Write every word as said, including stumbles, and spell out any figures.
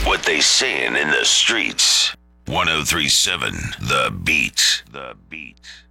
What they saying in the streets. one oh three point seven The Beat. The Beat.